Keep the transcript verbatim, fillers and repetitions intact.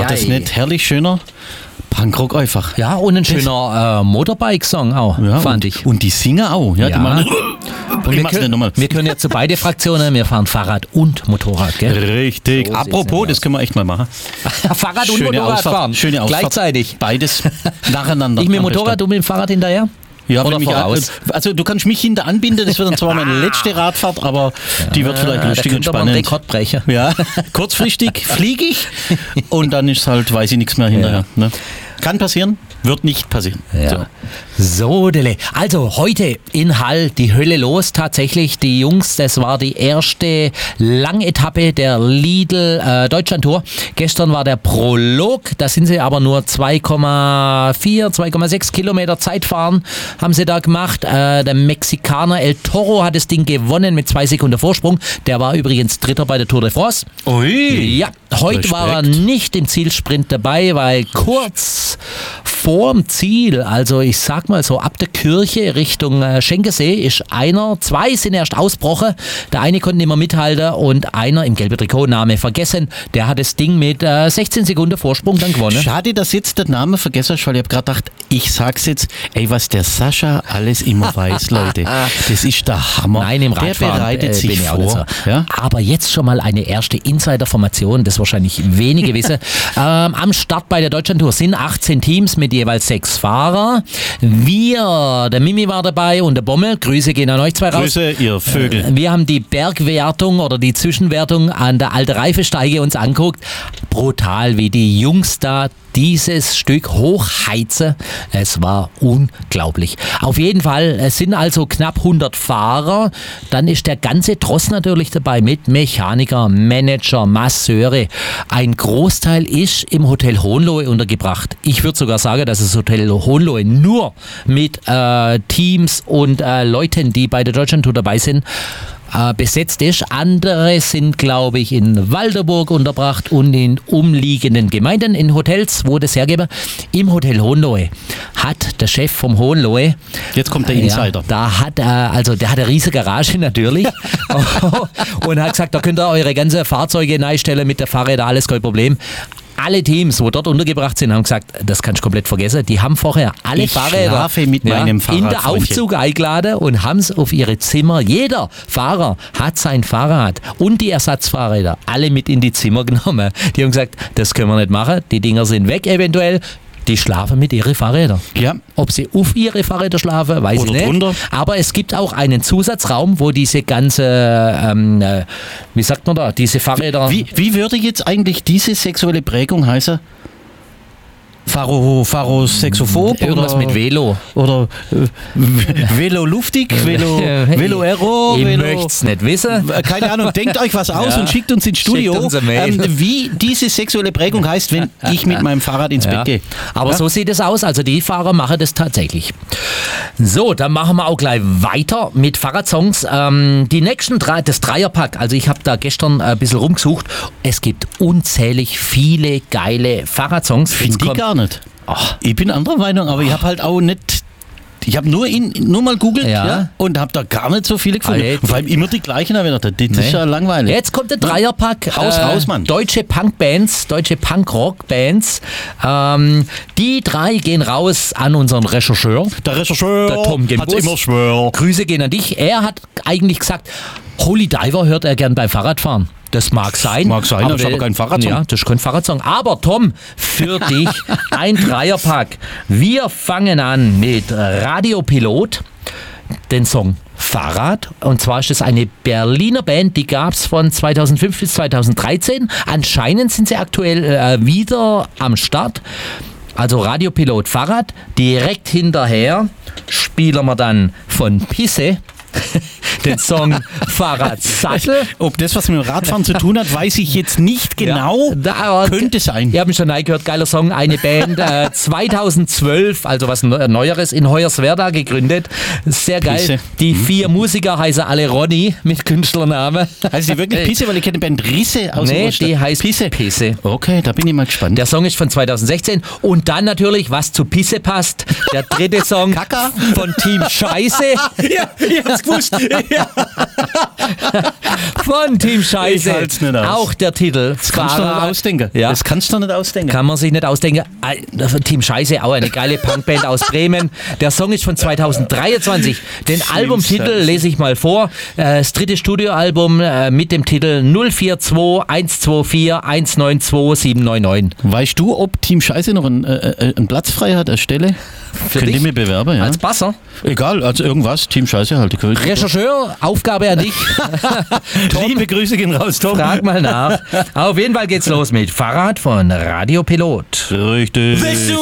das nicht herrlich schöner Punkrock einfach? Ja, und ein schöner äh, Motorbike-Song auch, Ja, fand und, ich. Und die singen auch. Ja, Ja. Die machen, Und ich wir, mach's nicht können, nochmal. wir können jetzt zu beide Fraktionen, wir fahren Fahrrad und Motorrad, gell? Richtig. So sieht's Apropos, nämlich das können wir echt mal machen. Fahrrad und Schöne Motorrad Ausfahrt, fahren. schöne Ausfahrt. Gleichzeitig. Beides nacheinander. Ich mit dem am Motorrad, besten. du mit dem Fahrrad hinterher? Ja, Oder wenn mich voraus? an- also du kannst mich hinter anbinden, das wird dann zwar meine letzte Radfahrt, aber die wird vielleicht Ah, lustig da und könnte man einen spannend. Rekord brechen. Ja, kurzfristig fliege ich und dann ist halt, weiß ich nichts mehr hinterher. Ne? Kann passieren, wird nicht passieren. Ja. So, Dele. Also heute in Hall die Hölle los. Tatsächlich, die Jungs, das war die erste Langetappe der Lidl äh, Deutschland-Tour. Gestern war der Prolog. Da sind sie aber nur zwei Komma vier, zwei Komma sechs Kilometer Zeitfahren haben sie da gemacht. Äh, der Mexikaner El Toro hat das Ding gewonnen mit zwei Sekunden Vorsprung. Der war übrigens Dritter bei der Tour de France. Ui. Ja, heute war er Respekt. nicht im Zielsprint dabei, weil kurz vorm Ziel, also ich sag mal so ab der Kirche Richtung äh, Schenkesee, ist einer, zwei sind erst ausgebrochen. Der eine konnte nicht mehr mithalten und einer im gelben Trikot, Name vergessen, der hat das Ding mit äh, sechzehn Sekunden Vorsprung dann gewonnen. Schade, dass jetzt der Name vergessen ist, weil ich habe gerade gedacht, ich sag's jetzt, ey, was der Sascha alles immer weiß, Leute, das ist der Hammer. Nein, im der Radfahren bereitet äh, sich bin ich auch nicht vor. so. Ja? Aber jetzt schon mal eine erste Insider-Formation, das wahrscheinlich wenige wissen. ähm, am Start bei der Deutschlandtour sind achtzehn Teams mit jeweils sechs Fahrer. Wir, der Mimi war dabei und der Bommel, Grüße gehen an euch zwei raus. Grüße, ihr Vögel. Wir haben die Bergwertung oder die Zwischenwertung an der Alte Reifesteige uns anguckt. Brutal, wie die Jungs da dieses Stück hochheizen. Es war unglaublich. Auf jeden Fall, es sind also knapp hundert Fahrer. Dann ist der ganze Tross natürlich dabei mit Mechaniker, Manager, Masseure. Ein Großteil ist im Hotel Hohenlohe untergebracht. Ich würde sogar sagen, dass das Hotel Hohenlohe nur mit äh, Teams und äh, Leuten, die bei der Deutschlandtour dabei sind, äh, besetzt ist. Andere sind, glaube ich, in Walderburg unterbracht und in umliegenden Gemeinden, in Hotels, wo das hergebe. Im Hotel Hohenlohe hat der Chef vom Hohenlohe, Jetzt kommt der Insider. ja, da hat er, also der hat eine riesige Garage natürlich und hat gesagt, da könnt ihr eure ganze Fahrzeuge reinstellen mit der Fahrräder, alles kein Problem. Alle Teams, wo dort untergebracht sind, haben gesagt, das kannst du komplett vergessen. Die haben vorher alle Ich Fahrräder schlafe mit meinem Fahrrad, in der Freundchen. Aufzug eingeladen und haben es auf ihre Zimmer. Jeder Fahrer hat sein Fahrrad und die Ersatzfahrräder alle mit in die Zimmer genommen. Die haben gesagt, das können wir nicht machen. Die Dinger sind weg eventuell. Die schlafen mit ihren Fahrrädern. Ja. Ob sie auf ihre Fahrräder schlafen, weiß Oder ich nicht. drunter. Aber es gibt auch einen Zusatzraum, wo diese ganze, ähm, äh, wie sagt man da, diese Fahrräder... Wie, wie würde jetzt eigentlich diese sexuelle Prägung heißen? Pharo, Pharo-Sexophob? Irgendwas oder, mit Velo. Oder äh, Velo luftig, Velo, Velo Aero, Ich Velo... möchte es nicht wissen. Äh, Keine Ahnung, denkt euch was aus Ja. und schickt uns ins Studio, Schickt uns eine Mail. ähm, wie diese sexuelle Prägung heißt, wenn ich mit meinem Fahrrad ins Ja. Bett gehe. Aber Ja? so sieht es aus. Also die Fahrer machen das tatsächlich. So, dann machen wir auch gleich weiter mit Fahrradsongs. Ähm, die nächsten drei, das Dreierpack, also ich habe da gestern ein bisschen rumgesucht. Es gibt unzählig viele geile Fahrradsongs. Finde Jetzt ich kommt- gar nicht. Ach. Ich bin anderer Meinung, aber ich habe halt auch nicht... Ich habe nur, in, nur mal googelt Ja. ja. und habe da gar nicht so viele gefunden. Ah, jetzt- Und vor allem immer die gleichen. Da hab ich gedacht, das Nee. ist ja langweilig. Jetzt kommt der Dreierpack. Haus raus, Mann. Deutsche Punkbands, deutsche Punkrock-Bands. Ähm, die drei gehen raus an unseren Rechercheur. Der Rechercheur Der Tom hat Gembus. immer schwör. Grüße gehen an dich. Er hat eigentlich gesagt, Holy Diver hört er gern beim Fahrradfahren. Das mag sein. Mag sein, das ist der- aber kein Fahrradsong. Ja, das ist kein Fahrradsong. Aber Tom, für dich ein Dreierpack. Wir fangen an mit Radiopilot, den Song Fahrrad. Und zwar ist das eine Berliner Band, die gab es von zweitausendfünf bis zweitausenddreizehn. Anscheinend sind sie aktuell äh, wieder am Start. Also Radiopilot Fahrrad. Direkt hinterher spielen wir dann von Pisse den Song Fahrradsattel. Ob das was mit dem Radfahren zu tun hat, weiß ich jetzt nicht genau. Ja, da- Könnte sein. Ihr habt mich schon reingehört, geiler Song. Eine Band äh, zweitausendzwölf, also was Neu- Neueres, in Hoyerswerda gegründet. Sehr geil. Pisse. Die vier Musiker heißen alle Ronny mit Künstlernamen. Heißt die wirklich Pisse, weil ich kenne die Band Risse aus Nee, Ingolstadt. die heißt Pisse. Pisse. Okay, da bin ich mal gespannt. Der Song ist von zweitausendsechzehn. Und dann natürlich, was zu Pisse passt, der dritte Song Kaka? von Team Scheiße. ja, ich hab's gewusst. Ja. Von Team Scheiße. Ich halt's nicht aus. Auch der Titel. Das kannst du doch nicht ausdenken. Ja. Das kannst du doch nicht ausdenken. Kann man sich nicht ausdenken. Team Scheiße, auch eine geile Punkband aus Bremen. Der Song ist von zweitausenddreiundzwanzig. Den Team Albumtitel Scheiße. lese ich mal vor. Das dritte Studioalbum mit dem Titel null vier zwei eins zwei vier eins neun zwei sieben neun neun. Weißt du, ob Team Scheiße noch einen, äh, einen Platz frei hat, eine Stelle? Für Könnt ihr dich? mir bewerben, ja? Als Basser. Egal, also irgendwas, Team Scheiße halt. Rechercheur, Aufgabe an dich. Liebe Grüße gehen raus, Tom. Frag mal nach. Auf jeden Fall geht's los mit Fahrrad von Radio Pilot. Richtig.